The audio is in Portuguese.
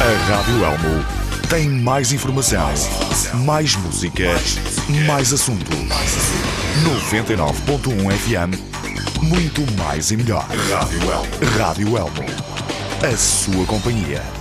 A Rádio Elmo tem mais informação, mais música, mais assunto. 99.1 FM, muito mais e melhor. Rádio Elmo. A sua companhia.